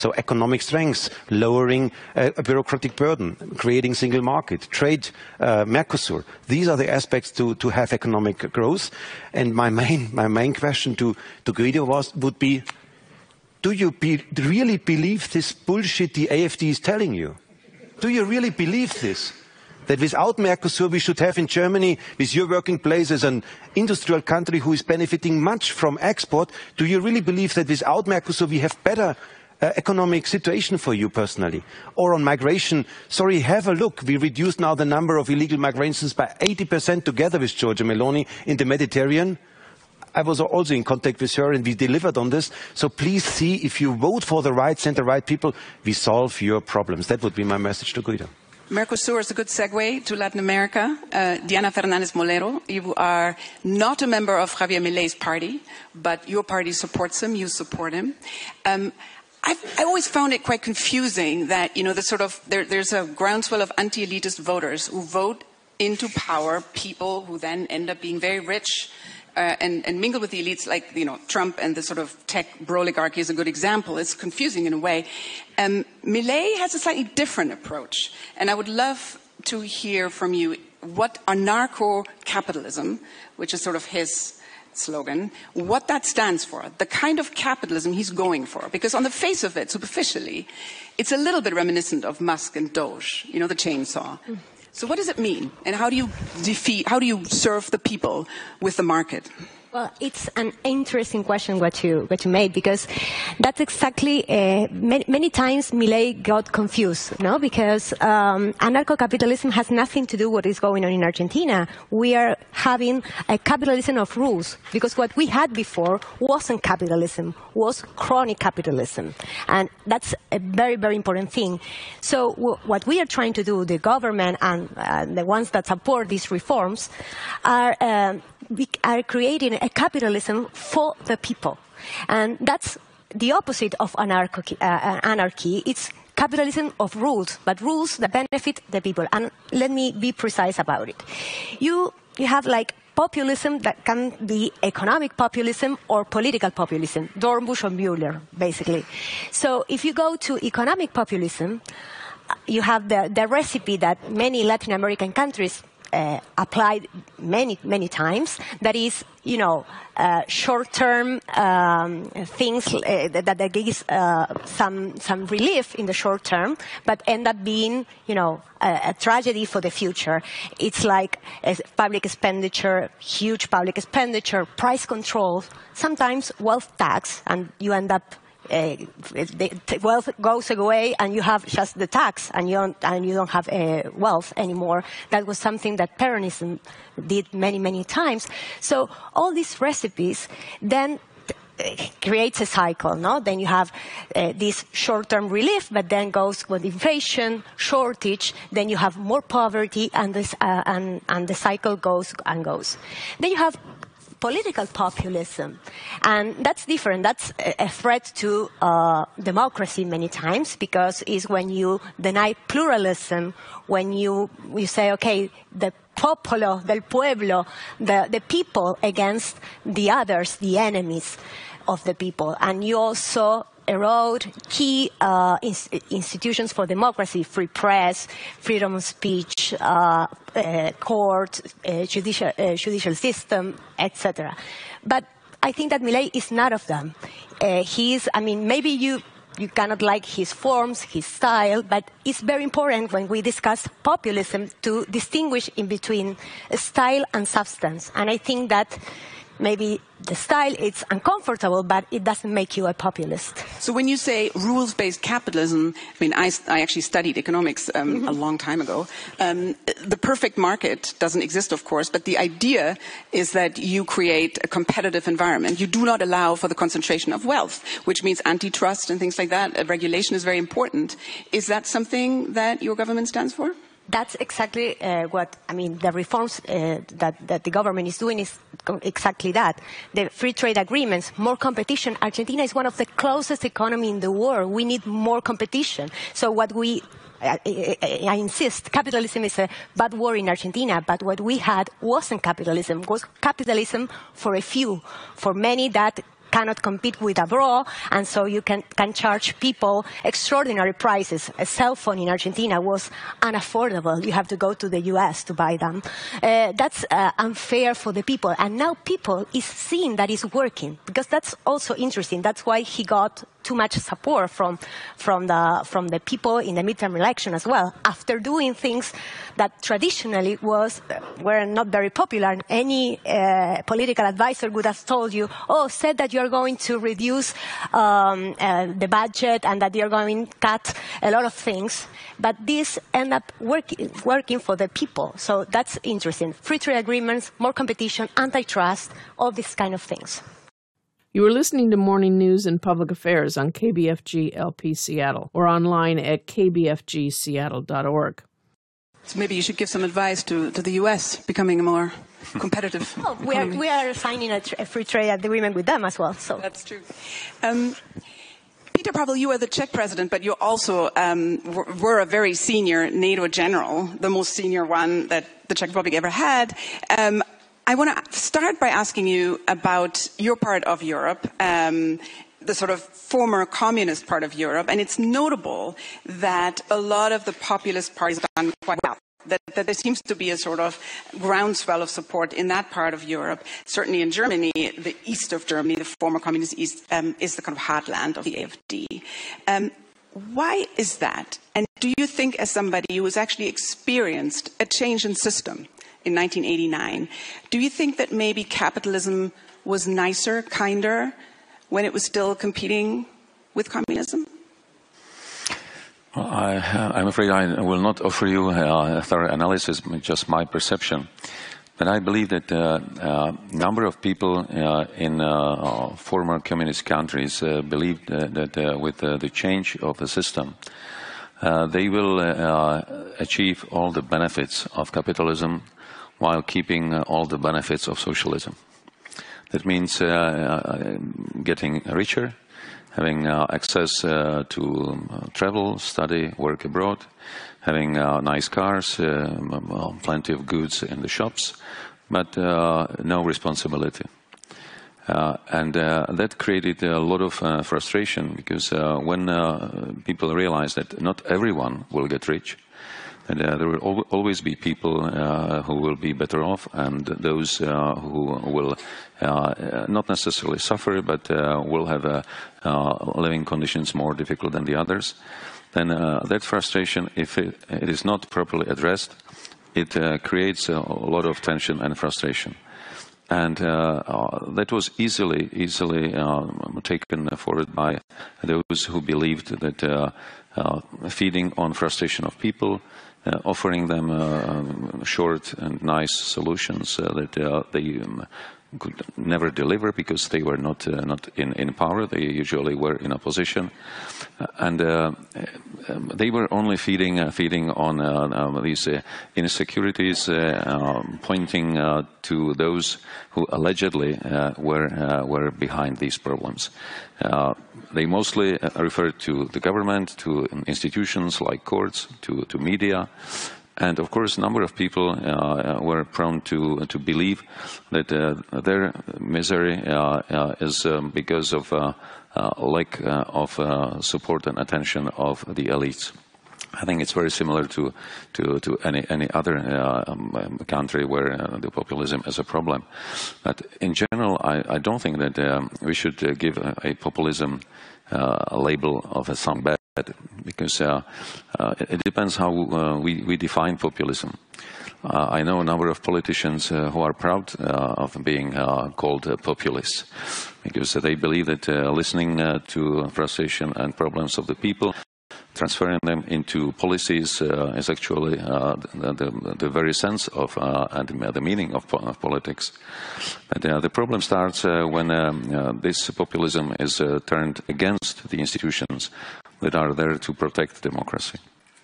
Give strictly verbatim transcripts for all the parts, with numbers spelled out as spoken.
So economic strength, lowering uh, a bureaucratic burden, creating single market, trade, uh, Mercosur. These are the aspects to, to have economic growth. And my main, my main question to, to Guido was, would be, do you be, really believe this bullshit the A F D is telling you? Do you really believe this? That without Mercosur we should have in Germany, with your working place as an industrial country who is benefiting much from export, do you really believe that without Mercosur we have better Uh, economic situation for you personally? Or on migration, sorry, have a look. We reduced now the number of illegal migrations by eighty percent together with Giorgia Meloni in the Mediterranean. I was also in contact with her and we delivered on this. So please see, if you vote for the right, center-right people, we solve your problems. That would be my message to Guido. Mercosur is a good segue to Latin America. Uh, Diana Fernandez Molero, you are not a member of Javier Milei's party, but your party supports him, you support him. Um, I've, I always found it quite confusing that, you know, the sort of, there, there's a groundswell of anti-elitist voters who vote into power people who then end up being very rich uh, and, and mingle with the elites, like, you know, Trump and the sort of tech bro-oligarchy is a good example. It's confusing in a way. Um, Milei has a slightly different approach. And I would love to hear from you what anarcho-capitalism, which is sort of his slogan, what that stands for, the kind of capitalism he's going for. Because on the face of it, superficially, it's a little bit reminiscent of Musk and Doge, you know, the chainsaw. So what does it mean? And how do you defeat, how do you serve the people with the market? Well, it's an interesting question what you what you made, because that's exactly uh, many, many times Milei got confused, no? Because um, anarcho-capitalism has nothing to do with what is going on in Argentina. We are having a capitalism of rules, because what we had before wasn't capitalism, was crony capitalism, and that's a very very important thing. So w what we are trying to do, the government and uh, the ones that support these reforms, are um, we are creating a capitalism for the people. And that's the opposite of anarchy. Uh, anarchy. It's capitalism of rules, but rules that benefit the people. And let me be precise about it. You, you have like populism that can be economic populism or political populism, Dornbusch or Mueller, basically. So if you go to economic populism, you have the, the recipe that many Latin American countries Uh, applied many, many times. That is, you know, uh, short-term um, things uh, that, that gives uh, some some relief in the short term, but end up being, you know, a, a tragedy for the future. It's like a public expenditure, huge public expenditure, price control, sometimes wealth tax, and you end up Uh, the wealth goes away and you have just the tax and you don't, and you don't have uh, wealth anymore. That was something that Peronism did many, many times. So all these recipes then creates a cycle, no? Then you have uh, this short-term relief, but then goes with inflation, shortage, then you have more poverty, and, this, uh, and, and the cycle goes and goes. Then you have political populism, and that's different. That's a threat to uh, democracy many times, because it's when you deny pluralism, when you, you say, okay, the popolo, del pueblo, the, the people against the others, the enemies of the people. And you also erode key uh, ins institutions for democracy, free press, freedom of speech, uh, uh, court, uh, judicial, uh, judicial system, et cetera. But I think that Milei is none of them. Uh, he is, I mean, maybe you, you cannot like his forms, his style, but it's very important when we discuss populism to distinguish in between style and substance. And I think that maybe the style, it's uncomfortable, but it doesn't make you a populist. So when you say rules-based capitalism, I mean, I, I actually studied economics um, mm-hmm. a long time ago. Um, the perfect market doesn't exist, of course, but the idea is that you create a competitive environment. You do not allow for the concentration of wealth, which means antitrust and things like that. Uh, regulation is very important. Is that something that your government stands for? That's exactly uh, what, I mean, the reforms uh, that, that the government is doing is exactly that. The free trade agreements, more competition. Argentina is one of the closest economies in the world. We need more competition. So what we, I, I, I insist, capitalism is a bad word in Argentina, but what we had wasn't capitalism, it was capitalism for a few, for many that cannot compete with abroad, and so you can, can charge people extraordinary prices. A cell phone in Argentina was unaffordable. You have to go to the U S to buy them. Uh, that's uh, unfair for the people, and now people is seeing that it's working, because that's also interesting. That's why he got too much support from, from, the, from the people in the midterm election as well. After doing things that traditionally was, were not very popular, any uh, political advisor would have told you, oh, said that you're going to reduce um, uh, the budget and that you're going to cut a lot of things. But this end up work, working for the people. So that's interesting. Free trade agreements, more competition, antitrust, all these kind of things. You are listening to Morning News and Public Affairs on K B F G L P Seattle or online at k b f g seattle dot org. So maybe you should give some advice to, to the U S becoming a more competitive oh, we, are, we are signing a, tr a free trade agreement with them as well. So that's true. Um, Peter Pavel, you are the Czech president, but you also um, were, were a very senior NATO general, the most senior one that the Czech Republic ever had. Um, I want to start by asking you about your part of Europe, um, the sort of former communist part of Europe, and it's notable that a lot of the populist parties have done quite well. That, that there seems to be a sort of groundswell of support in that part of Europe. Certainly in Germany, the east of Germany, the former communist east, um, is the kind of heartland of the A F D. Um, why is that? And do you think, as somebody who has actually experienced a change in system in nineteen eighty-nine, do you think that maybe capitalism was nicer, kinder, when it was still competing with communism? Well, I, uh, I'm afraid I will not offer you uh, a thorough analysis, just my perception. But I believe that a uh, uh, number of people uh, in uh, former communist countries uh, believed uh, that uh, with uh, the change of the system, uh, they will uh, achieve all the benefits of capitalism while keeping uh, all the benefits of socialism. That means uh, uh, getting richer, having uh, access uh, to uh, travel, study, work abroad, having uh, nice cars, uh, well, plenty of goods in the shops, but uh, no responsibility. Uh, and uh, that created a lot of uh, frustration, because uh, when uh, people realize that not everyone will get rich, and uh, there will al always be people uh, who will be better off, and those uh, who will uh, not necessarily suffer, but uh, will have uh, uh, living conditions more difficult than the others, then uh, that frustration, if it, it is not properly addressed, it uh, creates a lot of tension and frustration. And uh, uh, that was easily, easily uh, taken forward by those who believed that uh, uh, feeding on frustration of people, Uh, offering them uh, short and nice solutions uh, that uh, they um, could never deliver, because they were not uh, not in, in power. They usually were in opposition, uh, and uh, um, they were only feeding uh, feeding on uh, uh, these uh, insecurities, uh, uh, pointing uh, to those who allegedly uh, were uh, were behind these problems. Uh, they mostly uh, referred to the government, to institutions like courts, to, to media. And of course, a number of people uh, were prone to to believe that uh, their misery uh, uh, is um, because of uh, uh, lack uh, of uh, support and attention of the elites. I think it's very similar to to, to any any other uh, um, country where uh, the populism is a problem. But in general, I, I don't think that um, we should uh, give a, a populism uh, a label of a some bad. Because uh, uh, it depends how uh, we, we define populism. Uh, I know a number of politicians uh, who are proud uh, of being uh, called uh, populists, because uh, they believe that uh, listening uh, to frustration and problems of the people, transferring them into policies uh, is actually uh, the, the, the very sense of uh, and the meaning of, of politics. But uh, the problem starts uh, when um, uh, this populism is uh, turned against the institutions that are there to protect democracy.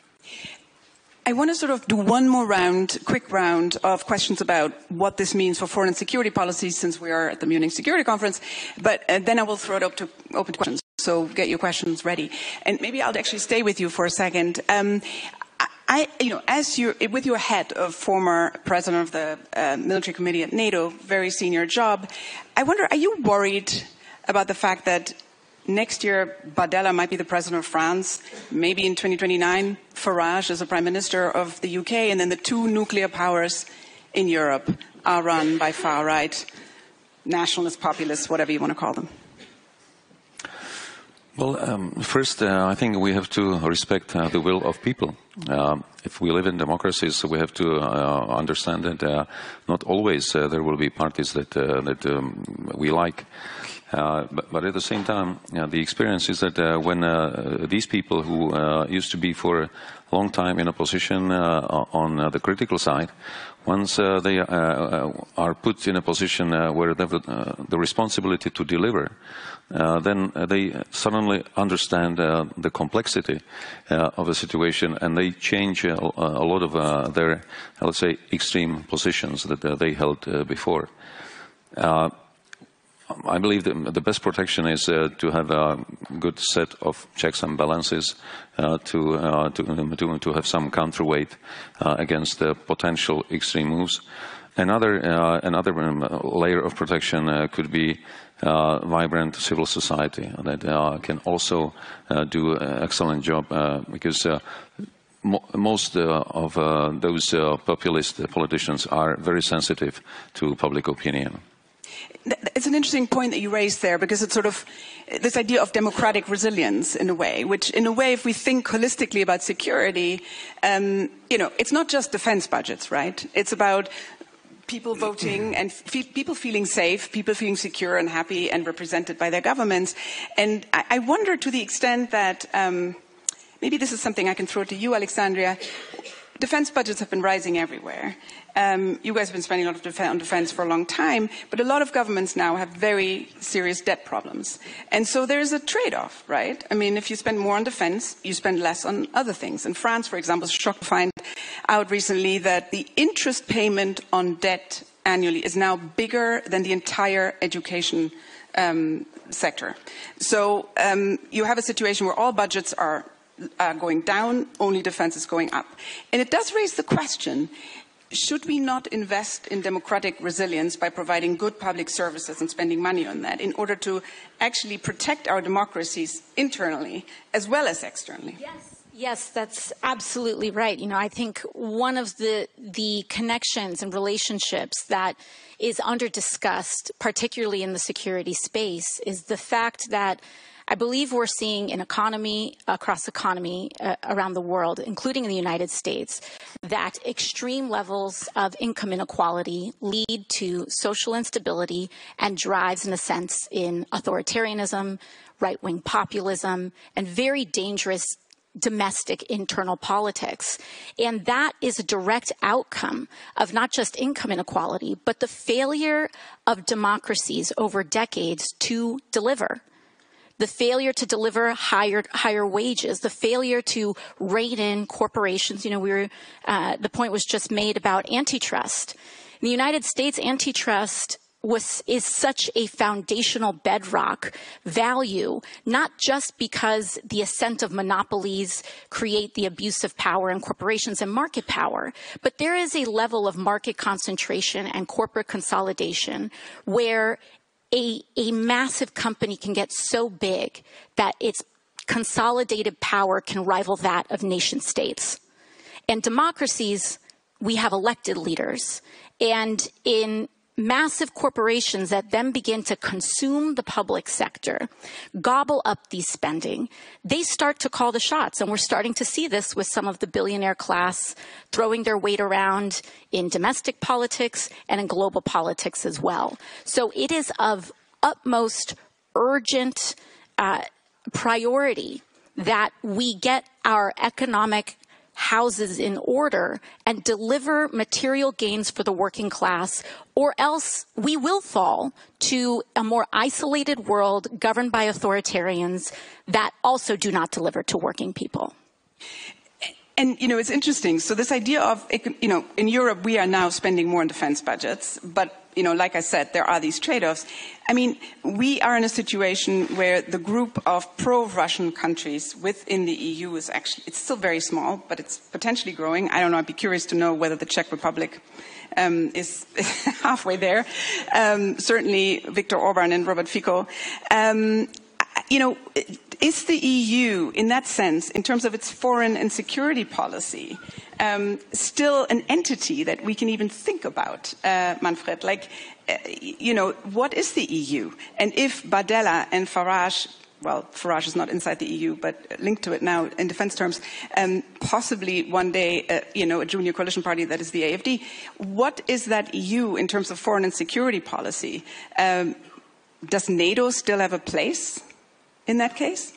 I want to sort of do one more round, quick round of questions about what this means for foreign and security policy, since we are at the Munich Security Conference, but uh, then I will throw it up to open to questions. So get your questions ready. And maybe I'll actually stay with you for a second. Um, I, you know, as you with your head of former president of the uh, military committee at NATO, very senior job, I wonder, are you worried about the fact that next year Bardella might be the president of France, maybe in twenty twenty-nine Farage is the prime minister of the U K, and then the two nuclear powers in Europe are run by far-right nationalists, populists, whatever you want to call them? Well, um, first, uh, I think we have to respect uh, the will of people. Uh, if we live in democracies, we have to uh, understand that uh, not always uh, there will be parties that uh, that um, we like. Uh, but, but at the same time, uh, the experience is that uh, when uh, these people who uh, used to be for a long time in a position uh, on uh, the critical side, once uh, they uh, are put in a position uh, where they have uh, the responsibility to deliver, uh, then uh, they suddenly understand uh, the complexity uh, of a situation, and they change uh, a lot of uh, their, let's say, extreme positions that uh, they held uh, before. Uh, I believe that the best protection is uh, to have a good set of checks and balances, uh, to, uh, to, to to have some counterweight uh, against the potential extreme moves. Another uh, another um, layer of protection uh, could be uh, vibrant civil society that uh, can also uh, do an excellent job uh, because. Uh, Mo most uh, of uh, those uh, populist politicians are very sensitive to public opinion. It's an interesting point that you raised there, because it's sort of this idea of democratic resilience in a way, which in a way, if we think holistically about security, um, you know, it's not just defense budgets, right? It's about people voting and fe people feeling safe, people feeling secure and happy and represented by their governments. And I, I wonder to the extent that, um, maybe this is something I can throw to you, Alexandria. Defense budgets have been rising everywhere. Um, you guys have been spending a lot of def on defense for a long time, but a lot of governments now have very serious debt problems. And so there's a trade-off, right? I mean, if you spend more on defense, you spend less on other things. In France, for example, I was shocked to find out recently that the interest payment on debt annually is now bigger than the entire education um, sector. So um, you have a situation where all budgets are Uh, going down, only defense is going up. And it does raise the question, should we not invest in democratic resilience by providing good public services and spending money on that in order to actually protect our democracies internally as well as externally? Yes. Yes, that's absolutely right. You know, I think one of the the connections and relationships that is under discussed, particularly in the security space, is the fact that I believe we're seeing an economy, across economy uh, around the world, including in the United States, that extreme levels of income inequality lead to social instability and drives, in a sense, in authoritarianism, right-wing populism, and very dangerous domestic internal politics. And that is a direct outcome of not just income inequality, but the failure of democracies over decades to deliver. The failure to deliver higher higher wages, the failure to rein in corporations. You know, we were uh, the point was just made about antitrust. In the United States, antitrust was is such a foundational bedrock value, not just because the ascent of monopolies create the abuse of power in corporations and market power, but there is a level of market concentration and corporate consolidation where A, a massive company can get so big that its consolidated power can rival that of nation states. And democracies, we have elected leaders. And in massive corporations that then begin to consume the public sector, gobble up these spending, they start to call the shots. And we're starting to see this with some of the billionaire class throwing their weight around in domestic politics and in global politics as well. So it is of utmost urgent uh, priority that we get our economic houses in order and deliver material gains for the working class, or else we will fall to a more isolated world governed by authoritarians that also do not deliver to working people. And, you know, it's interesting. So this idea of, you know, in Europe, we are now spending more on defense budgets, but you know, like I said, there are these trade-offs. I mean, we are in a situation where the group of pro-Russian countries within the E U is actually, it's still very small, but it's potentially growing. I don't know, I'd be curious to know whether the Czech Republic um, is halfway there. Um, certainly Viktor Orban and Robert Fico. Um, you know, is the E U, in that sense, in terms of its foreign and security policy, um, still an entity that we can even think about, uh, Manfred? Like, uh, you know, what is the E U? And if Bardella and Farage, well, Farage is not inside the E U, but linked to it now in defense terms, um, possibly one day, uh, you know, a junior coalition party that is the A F D, what is that E U in terms of foreign and security policy? Um, does NATO still have a place in that case?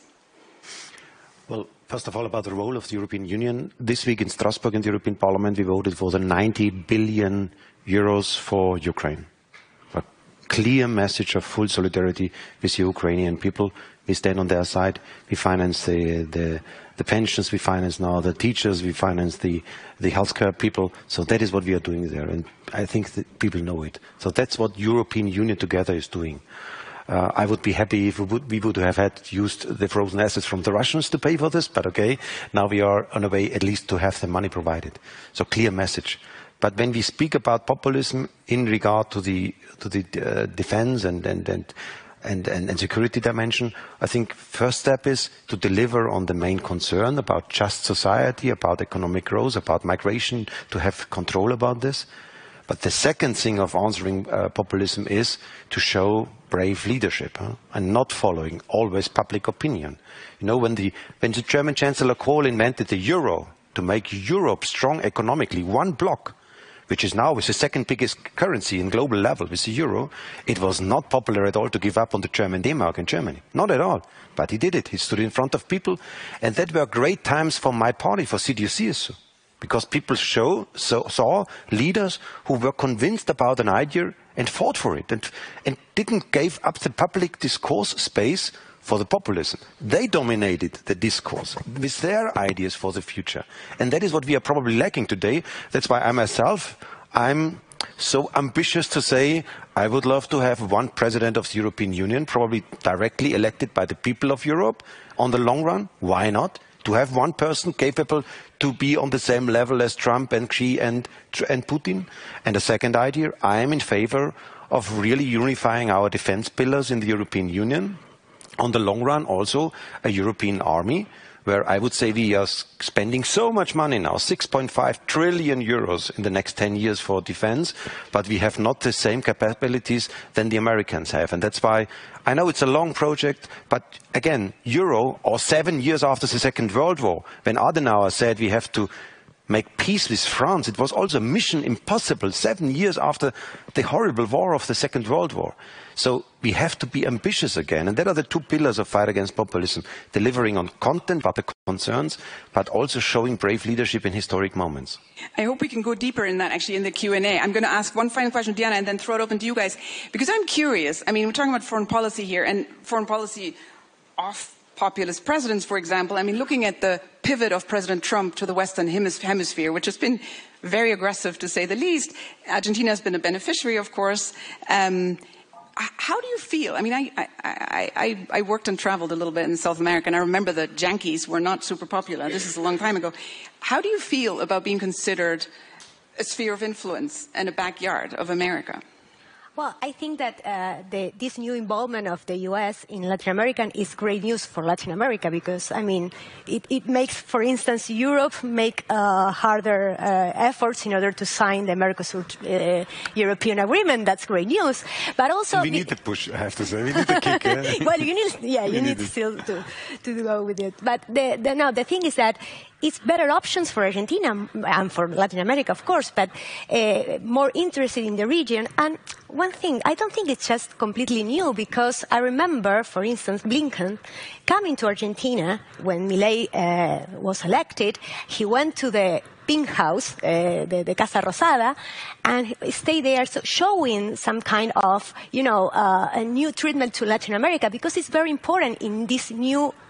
Well, first of all, about the role of the European Union. This week in Strasbourg in the European Parliament, we voted for the ninety billion euros for Ukraine. A clear message of full solidarity with the Ukrainian people. We stand on their side. We finance the, the, the pensions. We finance now the teachers. We finance the, the healthcare people. So that is what we are doing there. And I think that people know it. So that's what European Union together is doing. Uh, I would be happy if we would, we would have had used the frozen assets from the Russians to pay for this, but okay, now we are on a way at least to have the money provided. So clear message. But when we speak about populism in regard to the to the uh, defense and and, and and and and security dimension, I think first step is to deliver on the main concern about just society, about economic growth, about migration, to have control about this. But the second thing of answering uh, populism is to show brave leadership, huh? And not following always public opinion. You know, when the, when the German Chancellor Kohl invented the euro to make Europe strong economically, one block, which is now is the second biggest currency in global level with the euro, it was not popular at all to give up on the German D-Mark in Germany. Not at all. But he did it. He stood in front of people. And that were great times for my party, for C D U C S U. Because people show, so, saw leaders who were convinced about an idea and fought for it and, and didn't give up the public discourse space for the populism. They dominated the discourse with their ideas for the future. And that is what we are probably lacking today. That's why I myself, I'm so ambitious to say I would love to have one president of the European Union, probably directly elected by the people of Europe on the long run. Why not? To have one person capable to be on the same level as Trump and Xi and, and Putin. And the second idea, I am in favor of really unifying our defense pillars in the European Union. On the long run, also a European army, where I would say we are spending so much money now, six point five trillion euros in the next ten years for defense, but we have not the same capabilities than the Americans have. And that's why I know it's a long project, but again, Euro, or seven years after the Second World War, when Adenauer said we have to make peace with France, it was also mission impossible, seven years after the horrible war of the Second World War. So we have to be ambitious again. And that are the two pillars of fight against populism. Delivering on content, but the concerns, but also showing brave leadership in historic moments. I hope we can go deeper in that actually in the Q and A. I'm going to ask one final question, Diana, and then throw it open to you guys. Because I'm curious. I mean, we're talking about foreign policy here, and foreign policy off populist presidents, for example. I mean, looking at the pivot of President Trump to the Western hemisphere, which has been very aggressive to say the least. Argentina has been a beneficiary, of course. Um, How do you feel? I mean, I, I, I, I worked and traveled a little bit in South America, and I remember the Yankees were not super popular. This is a long time ago. How do you feel about being considered a sphere of influence and a backyard of America? Well, I think that uh, the, this new involvement of the U S in Latin America is great news for Latin America because, I mean, it, it makes, for instance, Europe make uh, harder uh, efforts in order to sign the Mercosur uh, European agreement. That's great news. But also... We need the push, I have to say. We need the kick. Eh? Well, you need, yeah, you need, need still to, to go with it. But the, the, no, the thing is that it's better options for Argentina and for Latin America, of course, but uh, more interested in the region. And one thing, I don't think it's just completely new because I remember, for instance, Blinken coming to Argentina when Milei uh, was elected. He went to the Pink House, uh, the, the Casa Rosada, and stayed there so showing some kind of, you know, uh, a new treatment to Latin America because it's very important in this new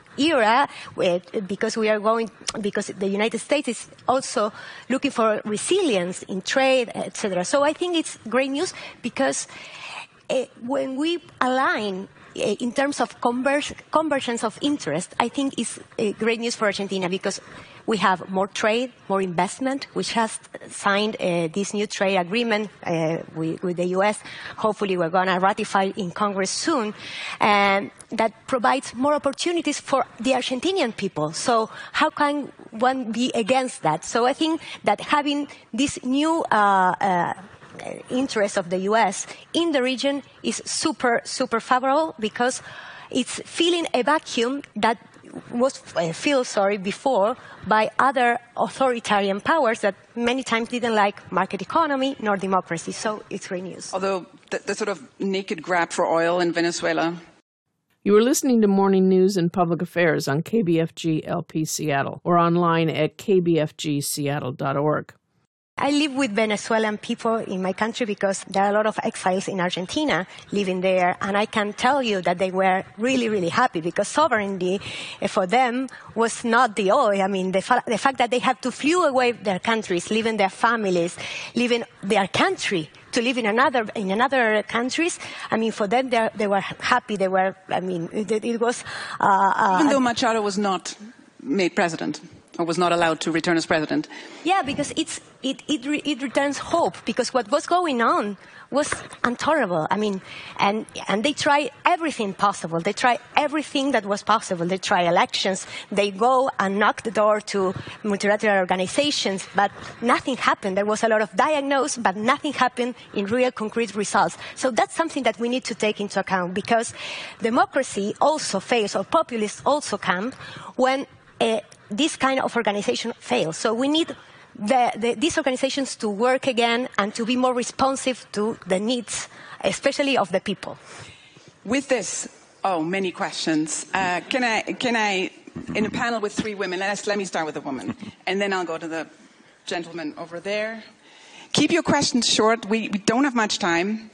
era, because we are going, because the United States is also looking for resilience in trade, et cetera. So I think it's great news because uh, when we align uh, in terms of conver- convergence of interest, I think it's uh, great news for Argentina because we have more trade, more investment, which has signed uh, this new trade agreement uh, with, with the U S. Hopefully we're going to ratify in Congress soon. And that provides more opportunities for the Argentinian people. So how can one be against that? So I think that having this new uh, uh, interest of the U S in the region is super, super favorable because it's filling a vacuum that was uh, filled, sorry, before by other authoritarian powers that many times didn't like market economy nor democracy. So it's great news. Although the, the sort of naked grab for oil in Venezuela. You are listening to Morning News and Public Affairs on K B F G L P Seattle or online at k b f g seattle dot org. I live with Venezuelan people in my country because there are a lot of exiles in Argentina living there, and I can tell you that they were really, really happy because sovereignty for them was not the oil. I mean, the, fa- the fact that they had to flee away their countries, leaving their families, leaving their country to live in another in another countries. I mean, for them, they, they were happy. They were. I mean, it, it was. Uh, uh, Even though Machado was not made president. Or was not allowed to return as president. Yeah, because it's, it, it, re, it returns hope, because what was going on was intolerable. I mean, and, and they try everything possible. They try everything that was possible. They try elections. They go and knock the door to multilateral organizations, but nothing happened. There was a lot of diagnosis, but nothing happened in real concrete results. So that's something that we need to take into account, because democracy also fails, or populists also come, when uh, this kind of organization fails. So we need the, the, these organizations to work again and to be more responsive to the needs, especially of the people. With this, oh, many questions. Uh, can I, can I, in a panel with three women, let, us, let me start with a woman, and then I'll go to the gentleman over there. Keep your questions short. We, we don't have much time.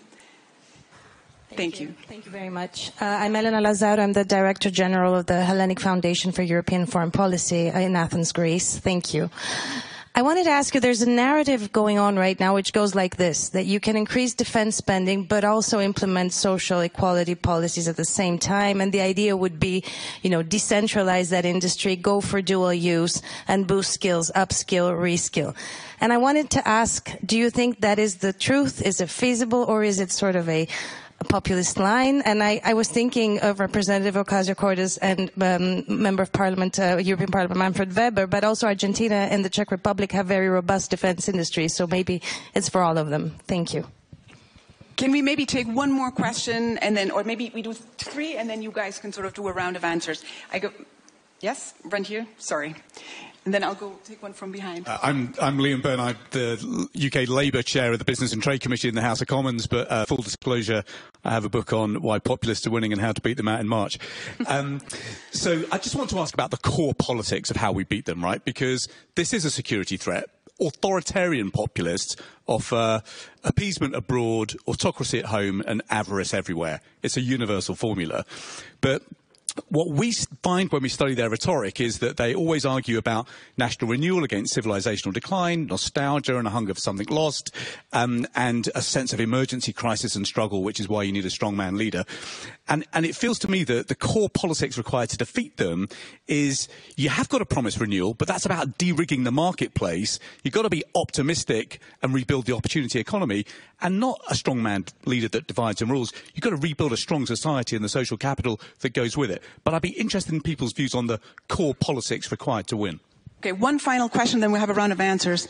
Thank you. Thank you very much. Uh, I'm Elena Lazaro. I'm the Director General of the Hellenic Foundation for European Foreign Policy in Athens, Greece. Thank you. I wanted to ask you, there's a narrative going on right now which goes like this, that you can increase defense spending but also implement social equality policies at the same time. And the idea would be, you know, decentralize that industry, go for dual use, and boost skills, upskill, reskill. And I wanted to ask, do you think that is the truth? Is it feasible, or is it sort of a a populist line? And I, I was thinking of Representative Ocasio-Cortez and um, Member of Parliament, uh, European Parliament, Manfred Weber, but also Argentina and the Czech Republic have very robust defense industries, so maybe it's for all of them. Thank you. Can we maybe take one more question, and then, or maybe we do three, and then you guys can sort of do a round of answers. I go, yes, run here, sorry. And then I'll go take one from behind. Uh, I'm, I'm Liam Byrne. I'm the U K Labour Chair of the Business and Trade Committee in the House of Commons, but uh, full disclosure, I have a book on why populists are winning and how to beat them out in March. Um, so I just want to ask about the core politics of how we beat them, right? Because this is a security threat. Authoritarian populists offer appeasement abroad, autocracy at home, and avarice everywhere. It's a universal formula. But what we find when we study their rhetoric is that they always argue about national renewal against civilizational decline, nostalgia and a hunger for something lost, um, and a sense of emergency, crisis and struggle, which is why you need a strongman leader. And, and it feels to me that the core politics required to defeat them is you have got to promise renewal, but that's about de-rigging the marketplace. You've got to be optimistic and rebuild the opportunity economy, and not a strongman leader that divides and rules. You've got to rebuild a strong society and the social capital that goes with it. But I'd be interested in people's views on the core politics required to win. Okay, one final question, then we'll have a round of answers.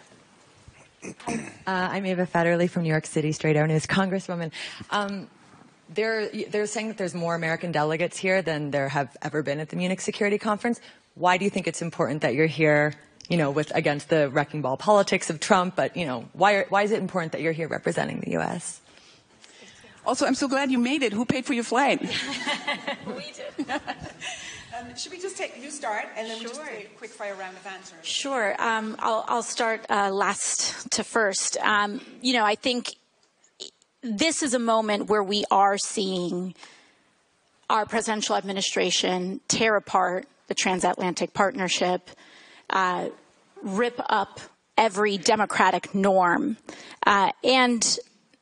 Uh, I'm Ava Federley from New York City, Straight Arrow News, Congresswoman. Um, they're, they're saying that there's more American delegates here than there have ever been at the Munich Security Conference. Why do you think it's important that you're here, you know, with against the wrecking ball politics of Trump? But, you know, why, are, why is it important that you're here representing the U S? Also, I'm so glad you made it. Who paid for your flight? We did. um, should we just take, you start, and then sure. we just take a quick fire round of answers? Sure. Um, I'll, I'll start uh, last to first. Um, you know, I think this is a moment where we are seeing our presidential administration tear apart the transatlantic partnership, uh, rip up every democratic norm, uh, and,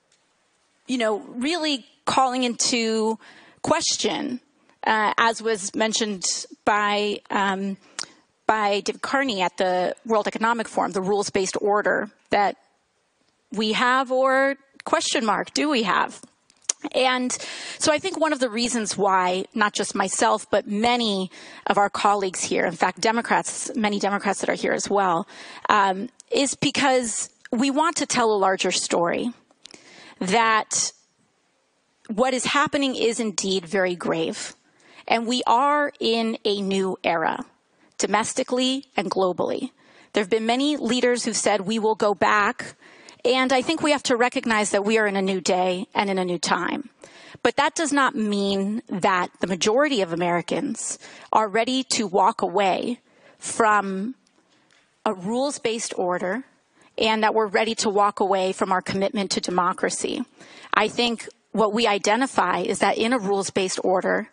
you know, really calling into question, uh, as was mentioned by um, by David Carney at the World Economic Forum, the rules-based order that we have, or question mark, do we have? And so I think one of the reasons why not just myself, but many of our colleagues here, in fact, Democrats, many Democrats that are here as well, um, is because we want to tell a larger story, that what is happening is indeed very grave. And we are in a new era, domestically and globally. There have been many leaders who've said we will go back. And I think we have to recognize that we are in a new day and in a new time. But that does not mean that the majority of Americans are ready to walk away from a rules-based order and that we're ready to walk away from our commitment to democracy. I think what we identify is that in a rules-based order,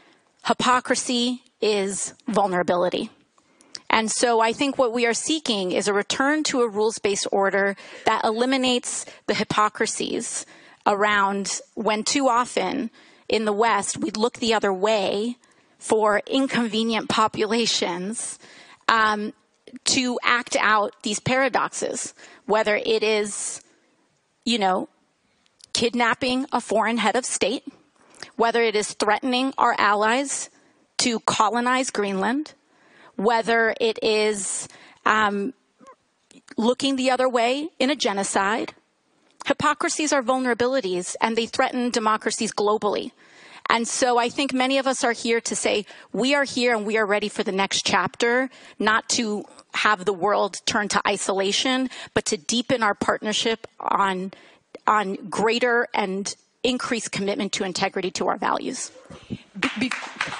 hypocrisy is vulnerability. And so I think what we are seeking is a return to a rules-based order that eliminates the hypocrisies around when too often in the West we look the other way for inconvenient populations um, to act out these paradoxes, whether it is, you know, kidnapping a foreign head of state, whether it is threatening our allies to colonize Greenland, whether it is um, looking the other way in a genocide. Hypocrisies are vulnerabilities, and they threaten democracies globally. And so I think many of us are here to say we are here and we are ready for the next chapter, not to have the world turn to isolation, but to deepen our partnership on, on greater and increased commitment to integrity to our values. Be- be-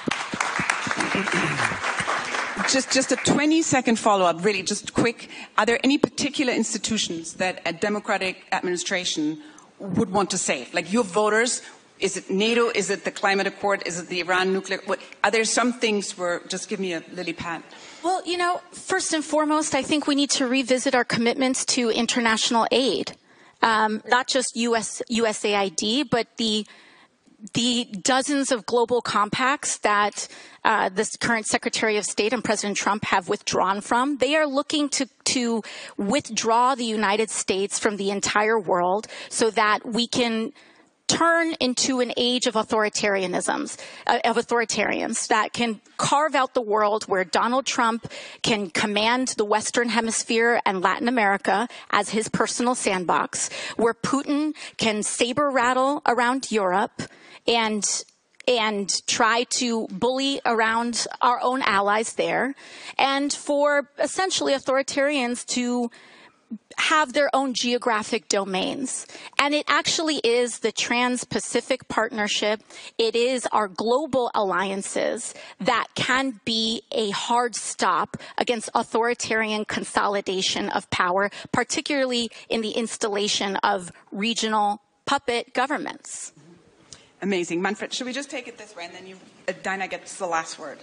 Just, just a twenty second follow-up, really, just quick. Are there any particular institutions that a democratic administration would want to save? Like your voters, is it NATO? Is it the climate accord? Is it the Iran nuclear? What, are there some things where, just give me a lily pad. Well, you know, first and foremost, I think we need to revisit our commitments to international aid. Um, not just U S, U S A I D, but the the dozens of global compacts that uh, the current Secretary of State and President Trump have withdrawn from. They are looking to, to withdraw the United States from the entire world so that we can turn into an age of authoritarianisms, uh, of authoritarians that can carve out the world where Donald Trump can command the Western Hemisphere and Latin America as his personal sandbox, where Putin can saber rattle around Europe and and try to bully around our own allies there, and for essentially authoritarians to have their own geographic domains. And it actually is the Trans-Pacific Partnership. It is our global alliances that can be a hard stop against authoritarian consolidation of power, particularly in the installation of regional puppet governments. Amazing. Manfred, should we just take it this way and then you, uh, Dinah gets the last word?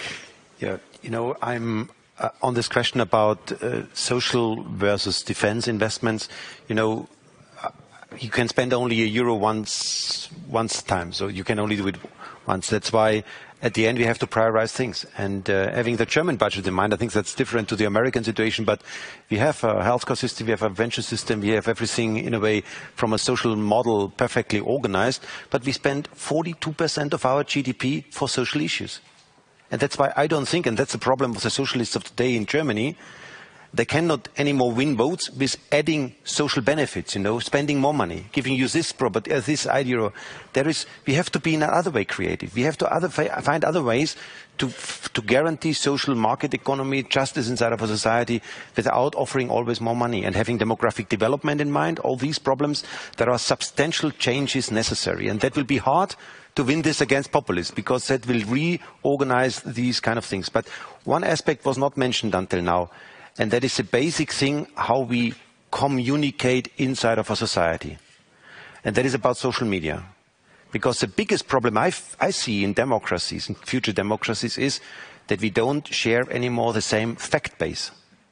Yeah, you know, I'm uh, on this question about uh, social versus defense investments. You know, uh, you can spend only a euro once, once time, so you can only do it once. That's why at the end we have to prioritize things. And uh, having the German budget in mind, I think that's different to the American situation, but we have a healthcare system, we have a venture system, we have everything in a way from a social model perfectly organized, but we spend forty-two percent of our G D P for social issues. And that's why I don't think, and that's the problem with the socialists of today in Germany, they cannot anymore win votes with adding social benefits, you know, spending more money, giving you this property, uh, this idea. There is, we have to be in another way creative. We have to other, find other ways to, to guarantee social market economy, justice inside of a society without offering always more money and having demographic development in mind. All these problems, there are substantial changes necessary, and that will be hard to win this against populists, because that will reorganize these kind of things. But one aspect was not mentioned until now, and that is the basic thing, how we communicate inside of a society. And that is about social media. Because the biggest problem I, I see in democracies, in future democracies, is that we don't share anymore the same fact base.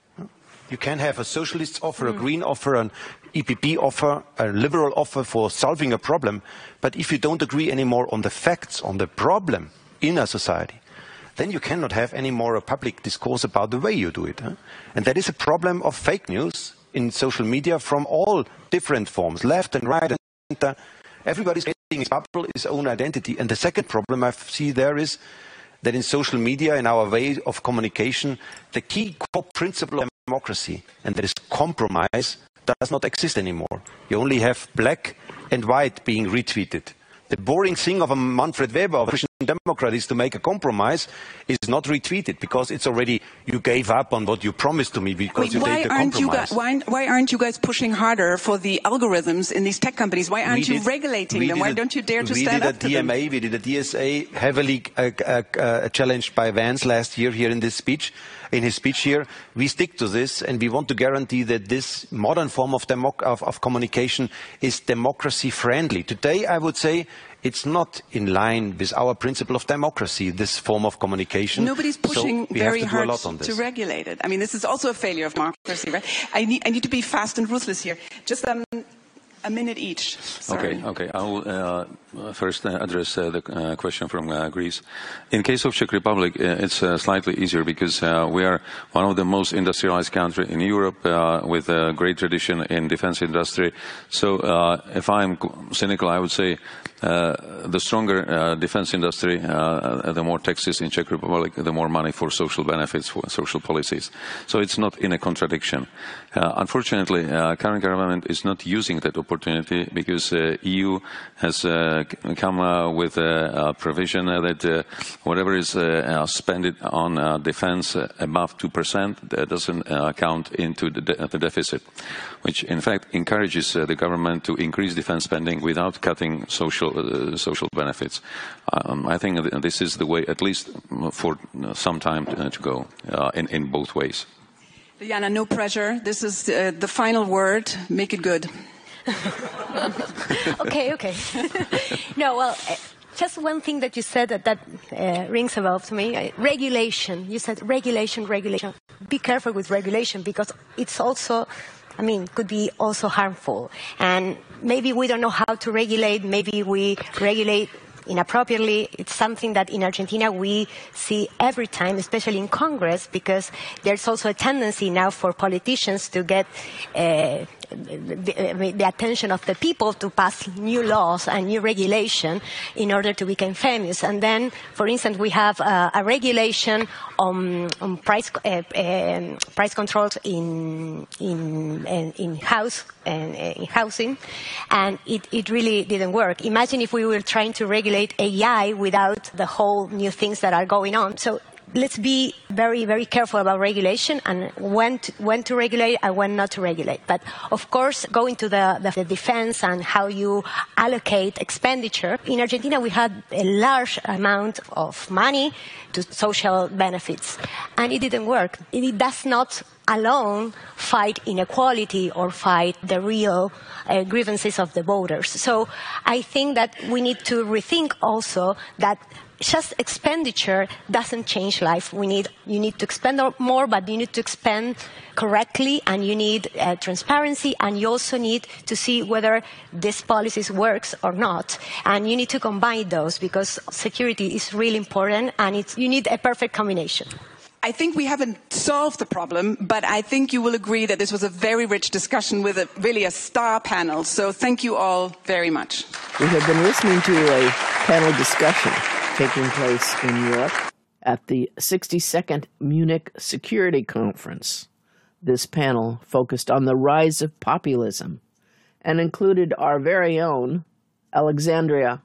You can have a socialist offer, mm. a green offer, an E P P offer, a liberal offer for solving a problem, but if you don't agree anymore on the facts, on the problem in a society, then you cannot have any more a public discourse about the way you do it. Huh? And that is a problem of fake news in social media from all different forms, left and right and center. Everybody's creating his bubble, his own identity. And the second problem I see there is that in social media, in our way of communication, the key core principle of democracy, and that is compromise, does not exist anymore. You only have black and white being retweeted. The boring thing of a Manfred Weber, of a Christian Democrat, is to make a compromise, is not retweeted because it's already, you gave up on what you promised to me because Wait, you why did the aren't you compromise. guys, why, why aren't you guys pushing harder for the algorithms in these tech companies? Why aren't We you did- regulating we them? did Why a- don't you dare to stand We up did to a D M A, them? we did a D S A, heavily uh, uh, uh, challenged by Vance last year here in this speech. In his speech here, we stick to this, and we want to guarantee that this modern form of, democ- of, of communication is democracy friendly. Today, I would say, it's not in line with our principle of democracy, this form of communication. Nobody's pushing so we very have to do hard a lot on this. to regulate it. I mean, this is also a failure of democracy, right? I need, I need to be fast and ruthless here. Just um, a minute each. Sorry. Okay, okay. I will uh, first uh, address uh, the uh, question from uh, Greece. In case of Czech Republic, uh, it's uh, slightly easier because uh, we are one of the most industrialized countries in Europe uh, with a great tradition in defense industry. So uh, if I'm cynical, I would say uh, the stronger uh, defense industry, uh, the more taxes in Czech Republic, the more money for social benefits, for social policies. So it's not in a contradiction. Uh, unfortunately, uh, current government is not using that opportunity because uh, E U has uh, come uh, with a, a provision uh, that uh, whatever is uh, uh, spent on uh, defense uh, above two percent that doesn't uh, count into the, de the deficit, which in fact encourages uh, the government to increase defense spending without cutting social uh, social benefits. Um, I think th this is the way, at least for some time to, uh, to go uh, in, in both ways. Diana, no pressure. This is uh, the final word. Make it good. okay, okay. no, well, uh, just one thing that you said that, that uh, rings a bell to me. Uh, regulation. You said regulation, regulation. Be careful with regulation because it's also, I mean, could be also harmful. And maybe we don't know how to regulate. Maybe we regulate inappropriately. It's something that in Argentina we see every time, especially in Congress, because there's also a tendency now for politicians to get uh, the, the attention of the people to pass new laws and new regulation in order to become famous. And then, for instance, we have uh, a regulation on, on price uh, uh, price controls in in in, in house and uh, in housing, and it, it really didn't work. Imagine if we were trying to regulate A I without the whole new things that are going on. So let's be very, very careful about regulation and when to, when to regulate and when not to regulate. But of course, going to the, the, the defense and how you allocate expenditure. In Argentina, we had a large amount of money to social benefits, and it didn't work. It does not alone fight inequality or fight the real uh, grievances of the voters. So I think that we need to rethink also that just expenditure doesn't change life. We need, you need to expend more, but you need to expend correctly, and you need uh, transparency, and you also need to see whether this policy works or not. And you need to combine those because security is really important, and it's, you need a perfect combination. I think we haven't solved the problem, but I think you will agree that this was a very rich discussion with a, really a star panel. So thank you all very much. We have been listening to a panel discussion taking place in Europe at the sixty-second Munich Security Conference. This panel focused on the rise of populism and included our very own Alexandria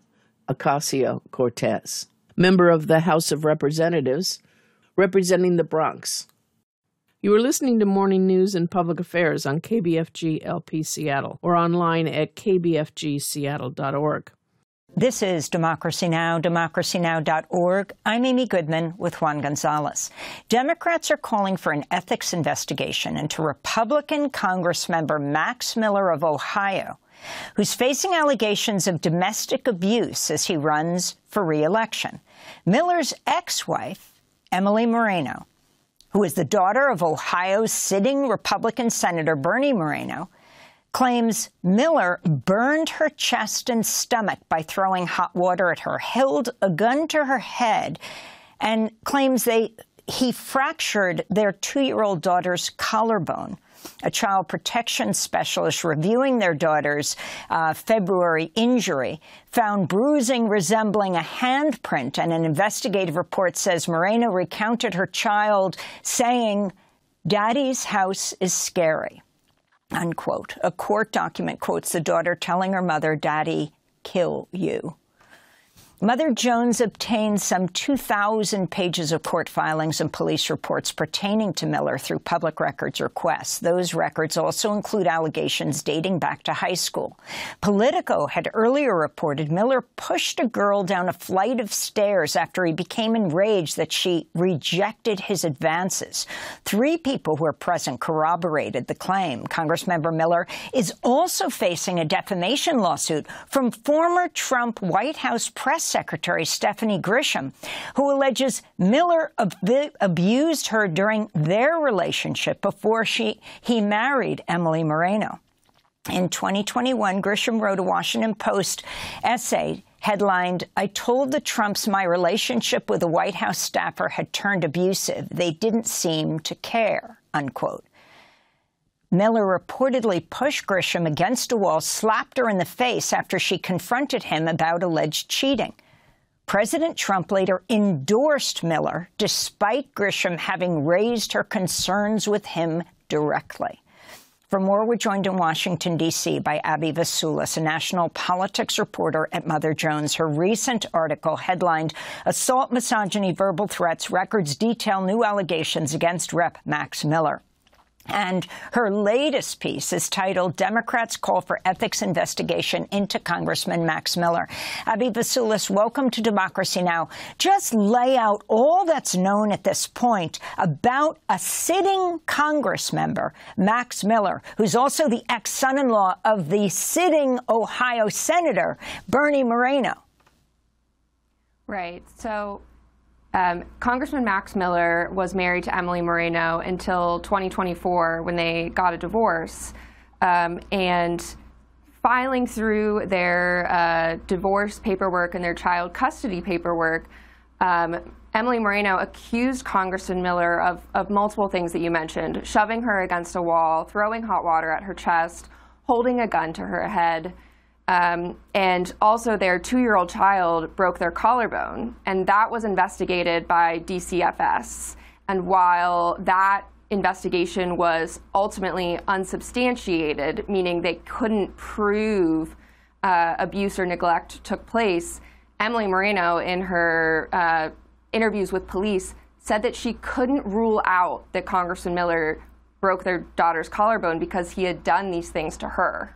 Ocasio-Cortez, member of the House of Representatives, representing the Bronx. You are listening to Morning News and Public Affairs on K B F G L P Seattle or online at k b f g seattle dot org. This is Democracy Now!, democracy now dot org. I'm Amy Goodman with Juan Gonzalez. Democrats are calling for an ethics investigation into Republican Congressmember Max Miller of Ohio, who's facing allegations of domestic abuse as he runs for re-election. Miller's ex-wife, Emily Moreno, who is the daughter of Ohio's sitting Republican Senator Bernie Moreno, claims Miller burned her chest and stomach by throwing hot water at her, held a gun to her head, and claims they he fractured their two-year-old daughter's collarbone. A child protection specialist reviewing their daughter's uh, February injury found bruising resembling a handprint, and an investigative report says Moreno recounted her child saying, "Daddy's house is scary," unquote. A court document quotes the daughter telling her mother, "Daddy, kill you." Mother Jones obtained some two thousand pages of court filings and police reports pertaining to Miller through public records requests. Those records also include allegations dating back to high school. Politico had earlier reported Miller pushed a girl down a flight of stairs after he became enraged that she rejected his advances. Three people who were present corroborated the claim. Congressmember Miller is also facing a defamation lawsuit from former Trump White House press Secretary Stephanie Grisham, who alleges Miller ab abused her during their relationship before she he married Emily Moreno. In twenty twenty-one, Grisham wrote a Washington Post essay headlined, "I told the Trumps my relationship with a White House staffer had turned abusive. They didn't seem to care," unquote. Miller reportedly pushed Grisham against a wall, slapped her in the face after she confronted him about alleged cheating. President Trump later endorsed Miller, despite Grisham having raised her concerns with him directly. For more, we're joined in Washington, D C by Abby Vasulis, a national politics reporter at Mother Jones. Her recent article headlined, "Assault, Misogyny, Verbal Threats, Records Detail New Allegations Against Rep Max Miller." And her latest piece is titled, "Democrats Call for Ethics Investigation into Congressman Max Miller." Abby Vasulis, welcome to Democracy Now! Just lay out all that's known at this point about a sitting Congress member, Max Miller, who's also the ex-son-in-law of the sitting Ohio Senator, Bernie Moreno. Right. So Um, Congressman Max Miller was married to Emily Moreno until twenty twenty-four when they got a divorce. Um, and filing through their uh, divorce paperwork and their child custody paperwork, um, Emily Moreno accused Congressman Miller of, of multiple things that you mentioned: shoving her against a wall, throwing hot water at her chest, holding a gun to her head. Um, and also their two-year-old child broke their collarbone, and that was investigated by D C F S. And while that investigation was ultimately unsubstantiated, meaning they couldn't prove uh, abuse or neglect took place, Emily Moreno, in her uh, interviews with police, said that she couldn't rule out that Congressman Miller broke their daughter's collarbone because he had done these things to her.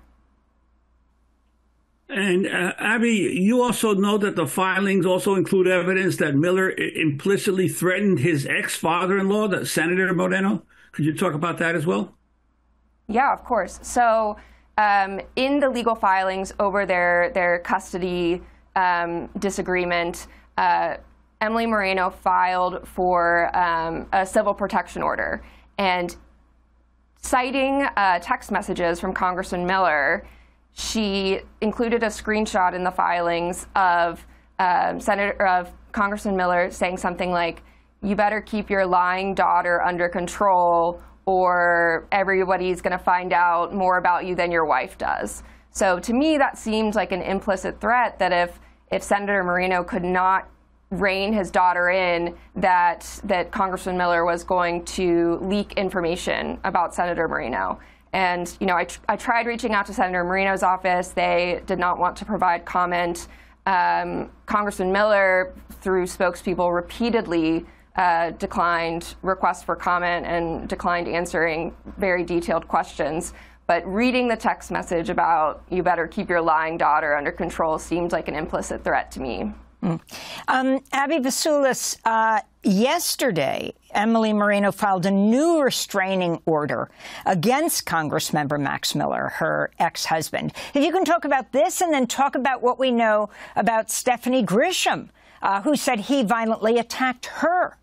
And uh, Abby, you also know that the filings also include evidence that Miller implicitly threatened his ex-father-in-law, that Senator Moreno. Could you talk about that as well? Yeah, of course. So um, in the legal filings over their, their custody um, disagreement, uh, Emily Moreno filed for um, a civil protection order. And citing uh, text messages from Congressman Miller, she included a screenshot in the filings of um, Senator of Congressman Miller saying something like, "You better keep your lying daughter under control, or everybody's going to find out more about you than your wife does." So to me, that seemed like an implicit threat that if if Senator Moreno could not rein his daughter in, that that Congressman Miller was going to leak information about Senator Moreno. And, you know, I, tr I tried reaching out to Senator Moreno's office. They did not want to provide comment. Um, Congressman Miller, through spokespeople, repeatedly uh, declined requests for comment and declined answering very detailed questions. But reading the text message about you better keep your lying daughter under control seemed like an implicit threat to me. Mm. Um, Abby Vassoulis, uh, yesterday, Emily Moreno filed a new restraining order against Congressmember Max Miller, her ex-husband. If you can talk about this and then talk about what we know about Stephanie Grisham, uh, who said he violently attacked her.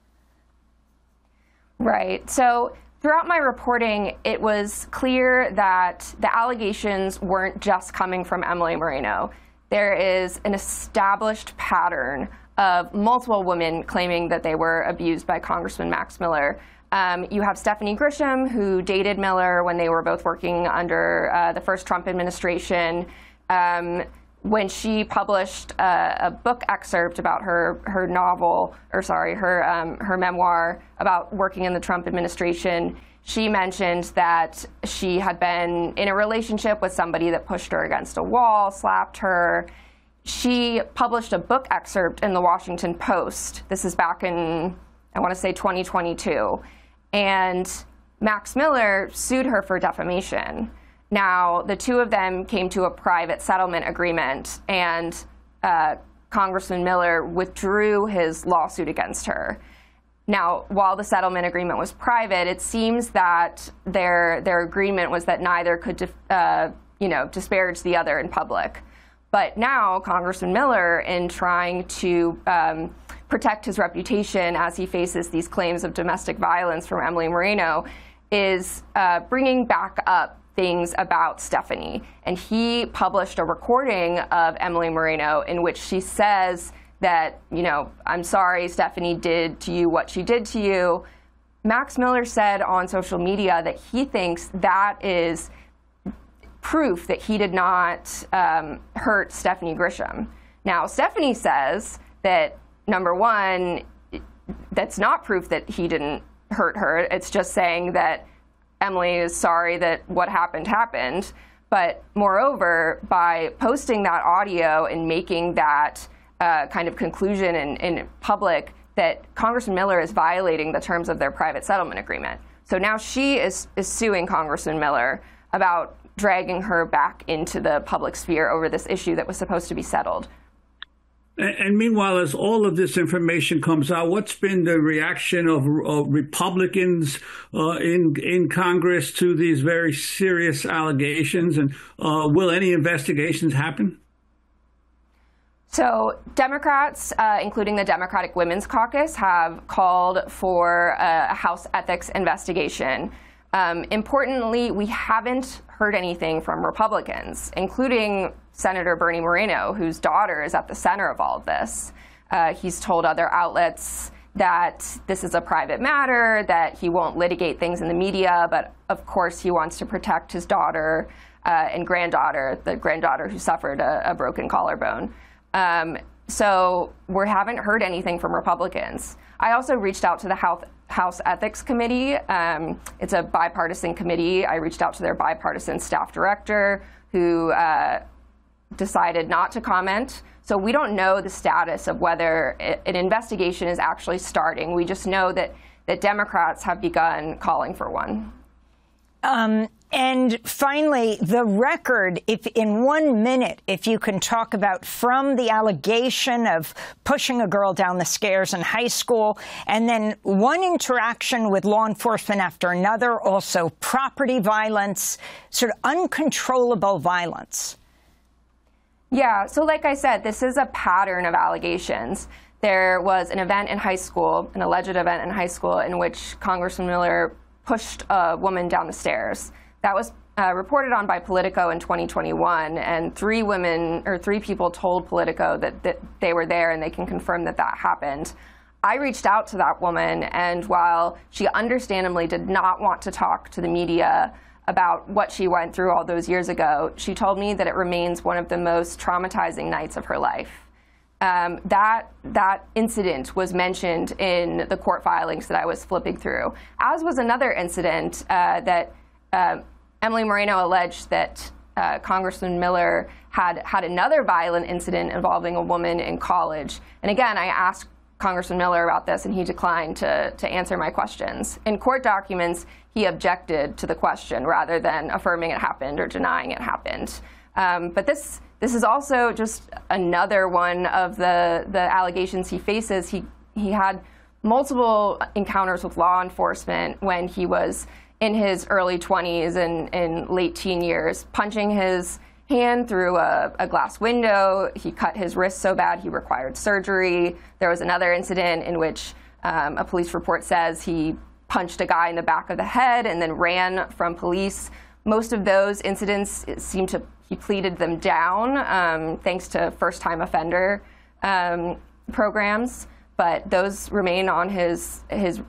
Right. So throughout my reporting, it was clear that the allegations weren't just coming from Emily Moreno. There is an established pattern of multiple women claiming that they were abused by Congressman Max Miller. Um, you have Stephanie Grisham, who dated Miller when they were both working under uh, the first Trump administration. Um, when she published a, a book excerpt about her her novel, or sorry, her um, her memoir about working in the Trump administration, she mentioned that she had been in a relationship with somebody that pushed her against a wall, slapped her. She published a book excerpt in the Washington Post. This is back in, I want to say, twenty twenty-two. And Max Miller sued her for defamation. Now, the two of them came to a private settlement agreement, and uh, Congressman Miller withdrew his lawsuit against her. Now, while the settlement agreement was private, it seems that their their agreement was that neither could, uh, you know, disparage the other in public. But now, Congressman Miller, in trying to um, protect his reputation as he faces these claims of domestic violence from Emily Moreno, is uh, bringing back up things about Stephanie. And he published a recording of Emily Moreno in which she says that, you know, I'm sorry Stephanie did to you what she did to you. Max Miller said on social media that he thinks that is proof that he did not um, hurt Stephanie Grisham. Now, Stephanie says that, number one, that's not proof that he didn't hurt her. It's just saying that Emily is sorry that what happened happened. But moreover, by posting that audio and making that uh, kind of conclusion in, in public, that Congressman Miller is violating the terms of their private settlement agreement. So now she is, is suing Congressman Miller about dragging her back into the public sphere over this issue that was supposed to be settled. And, and meanwhile, as all of this information comes out, what's been the reaction of uh, Republicans uh, in in Congress to these very serious allegations? And uh, will any investigations happen? So Democrats, uh, including the Democratic Women's Caucus, have called for a House ethics investigation. Um, importantly, we haven't heard anything from Republicans, including Senator Bernie Moreno, whose daughter is at the center of all of this. Uh, he's told other outlets that this is a private matter, that he won't litigate things in the media, but of course he wants to protect his daughter uh, and granddaughter, the granddaughter who suffered a, a broken collarbone. Um, so we haven't heard anything from Republicans. I also reached out to the House, House Ethics Committee. Um, it's a bipartisan committee. I reached out to their bipartisan staff director, who uh, decided not to comment. So we don't know the status of whether an investigation is actually starting. We just know that, that Democrats have begun calling for one. Um, and finally, the record, if in one minute, if you can talk about from the allegation of pushing a girl down the stairs in high school, and then one interaction with law enforcement after another, also property violence, sort of uncontrollable violence. Yeah, so like I said, this is a pattern of allegations. There was an event in high school, an alleged event in high school, in which Congressman Miller pushed a woman down the stairs. That was uh, reported on by Politico in twenty twenty-one, and three women or three people told Politico that, that they were there, and they can confirm that that happened. I reached out to that woman, and while she understandably did not want to talk to the media about what she went through all those years ago, she told me that it remains one of the most traumatizing nights of her life. Um, that that incident was mentioned in the court filings that I was flipping through, as was another incident uh, that uh, Emily Moreno alleged that uh, Congressman Miller had had another violent incident involving a woman in college. And again, I asked Congressman Miller about this, and he declined to, to answer my questions. In court documents, he objected to the question rather than affirming it happened or denying it happened. Um, but this this is also just another one of the the allegations he faces. He he had multiple encounters with law enforcement when he was in his early twenties and, and late teen years, punching his hand through a, a glass window. He cut his wrist so bad he required surgery. There was another incident in which um, a police report says he punched a guy in the back of the head and then ran from police. Most of those incidents seem to, he pleaded them down um, thanks to first-time offender um, programs, but those remain on his his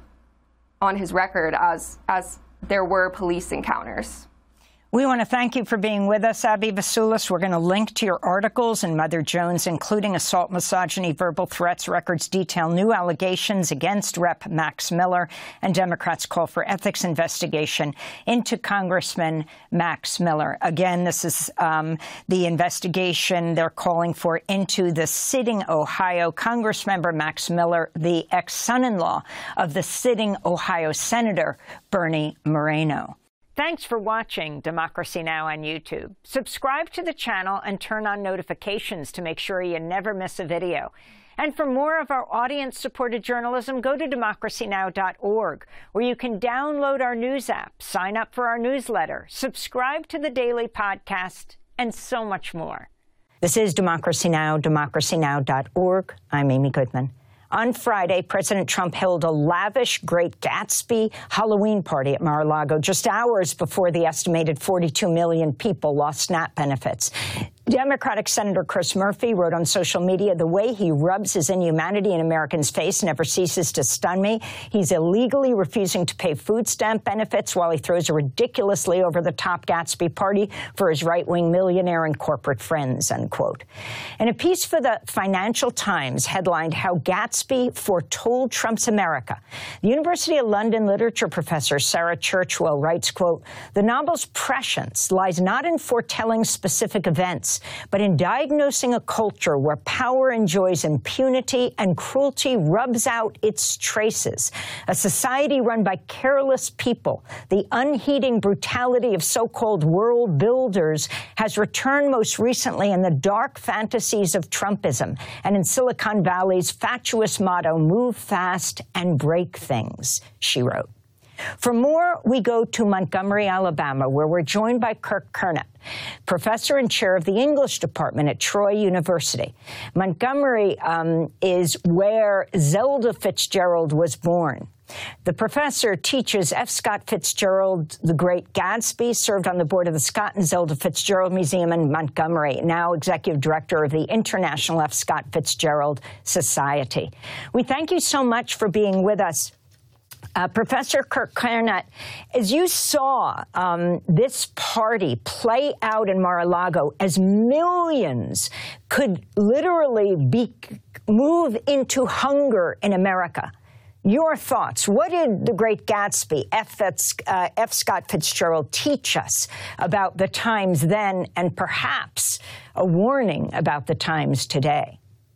on his record as as there were police encounters. We want to thank you for being with us, Abby Vassoulis. We're going to link to your articles in Mother Jones, including Assault, Misogyny, Verbal Threats. Records detail new allegations against Representative Max Miller, and Democrats call for ethics investigation into Congressman Max Miller. Again, this is um, the investigation they're calling for into the sitting Ohio Congressmember Max Miller, the ex-son-in-law of the sitting Ohio Senator Bernie Moreno. Thanks for watching Democracy Now! On YouTube. Subscribe to the channel and turn on notifications to make sure you never miss a video. And for more of our audience-supported journalism, go to democracy now dot org, where you can download our news app, sign up for our newsletter, subscribe to the daily podcast, and so much more. This is Democracy Now!, democracy now dot org. I'm Amy Goodman. On Friday, President Trump held a lavish Great Gatsby Halloween party at Mar-a-Lago just hours before the estimated forty-two million people lost SNAP benefits. Democratic Senator Chris Murphy wrote on social media, "The way he rubs his inhumanity in Americans' face never ceases to stun me. He's illegally refusing to pay food stamp benefits while he throws a ridiculously over-the-top Gatsby party for his right-wing millionaire and corporate friends," unquote. And a piece for the Financial Times headlined "How Gatsby Foretold Trump's America." The University of London literature professor Sarah Churchwell writes, quote, "The novel's prescience lies not in foretelling specific events, but in diagnosing a culture where power enjoys impunity and cruelty rubs out its traces. A society run by careless people, the unheeding brutality of so-called world builders has returned most recently in the dark fantasies of Trumpism and in Silicon Valley's fatuous motto, 'Move fast and break things,'" she wrote. For more, we go to Montgomery, Alabama, where we're joined by Kirk Kernutt, professor and chair of the English department at Troy University. Montgomery um, is where Zelda Fitzgerald was born. The professor teaches F. Scott Fitzgerald, The Great Gatsby, served on the board of the Scott and Zelda Fitzgerald Museum in Montgomery, now executive director of the International F. Scott Fitzgerald Society. We thank you so much for being with us. Uh, Professor Kirk Kernutt, as you saw um, this party play out in Mar-a-Lago, as millions could literally be move into hunger in America, your thoughts? What did The Great Gatsby, F. Uh, F. Scott Fitzgerald, teach us about the times then, and perhaps a warning about the times today?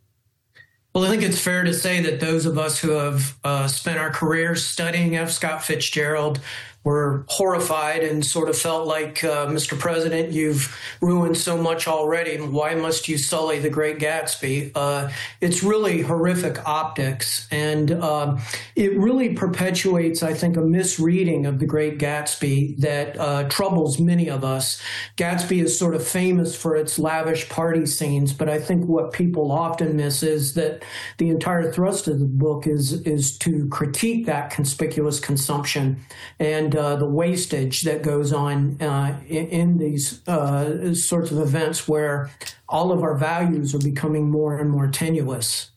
Well, I think it's fair to say that those of us who have uh, spent our careers studying F. Scott Fitzgerald were horrified and sort of felt like, uh, Mister President, you've ruined so much already. Why must you sully The Great Gatsby? Uh, it's really horrific optics, and uh, it really perpetuates, I think, a misreading of The Great Gatsby that uh, troubles many of us. Gatsby is sort of famous for its lavish party scenes, but I think what people often miss is that the entire thrust of the book is, is to critique that conspicuous consumption and Uh, the wastage that goes on uh, in, in these uh, sorts of events where all of our values are becoming more and more tenuous.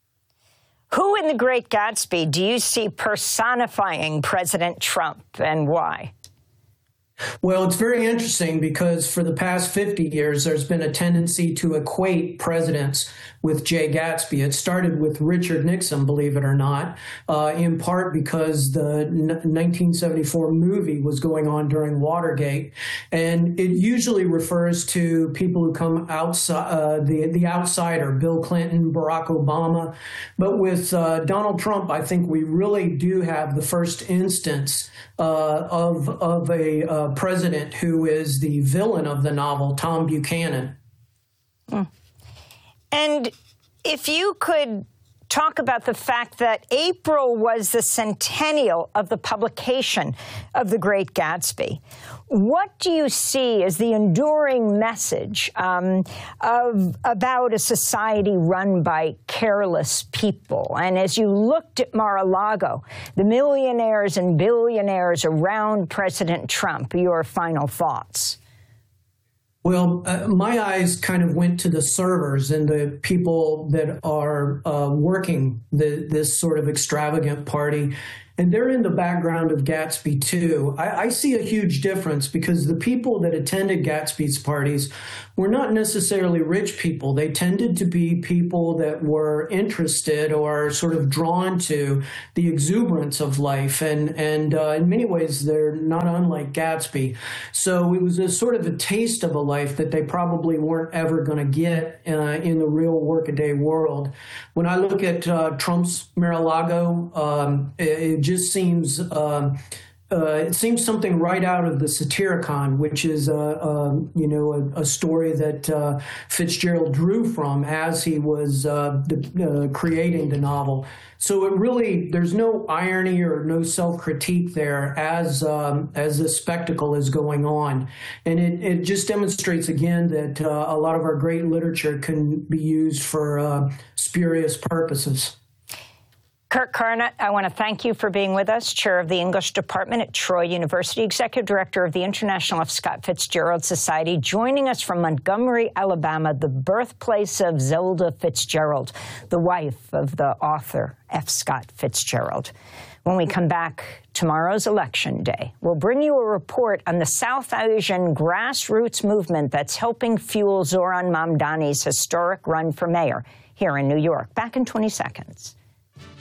Who in The Great Gatsby do you see personifying President Trump, and why? Well, it's very interesting because for the past fifty years, there's been a tendency to equate presidents with Jay Gatsby. It started with Richard Nixon, believe it or not, uh, in part because the nineteen seventy-four movie was going on during Watergate. And it usually refers to people who come outside, uh, the, the outsider, Bill Clinton, Barack Obama. But with uh, Donald Trump, I think we really do have the first instance uh, of, of a uh, president who is the villain of the novel, Tom Buchanan. Mm. And if you could talk about the fact that April was the centennial of the publication of The Great Gatsby, what do you see as the enduring message um, of about a society run by careless people? And as you looked at Mar-a-Lago, the millionaires and billionaires around President Trump, your final thoughts? Well, uh, my eyes kind of went to the servers and the people that are uh, working the, this sort of extravagant party. And they're in the background of Gatsby, too. I, I see a huge difference because the people that attended Gatsby's parties were not necessarily rich people. They tended to be people that were interested or sort of drawn to the exuberance of life. And, and uh, in many ways, they're not unlike Gatsby. So it was a sort of a taste of a life that they probably weren't ever going to get uh, in the real workaday world. When I look at uh, Trump's Mar-a-Lago, um, it, it just seems um, uh, it seems something right out of the Satyricon, which is a, a you know a, a story that uh, Fitzgerald drew from as he was uh, the, uh, creating the novel. So it really there's no irony or no self-critique there as um, as this spectacle is going on, and it, it just demonstrates again that uh, a lot of our great literature can be used for uh, spurious purposes. Kirk Carnott, I want to thank you for being with us, chair of the English department at Troy University, executive director of the International F. Scott Fitzgerald Society, joining us from Montgomery, Alabama, the birthplace of Zelda Fitzgerald, the wife of the author F. Scott Fitzgerald. When we come back, tomorrow's election day, we'll bring you a report on the South Asian grassroots movement that's helping fuel Zohran Mamdani's historic run for mayor here in New York. Back in twenty seconds.